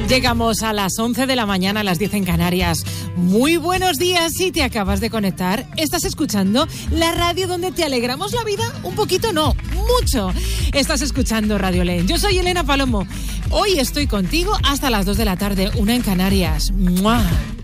Llegamos a las 11 de la mañana, a las 10 en Canarias. Muy buenos días si te acabas de conectar. Estás escuchando la radio donde te alegramos la vida. Un poquito, no, mucho. Estás escuchando Radio LEN. Yo soy Elena Palomo. Hoy estoy contigo hasta las 2 de la tarde, 1 en Canarias. ¡Mua!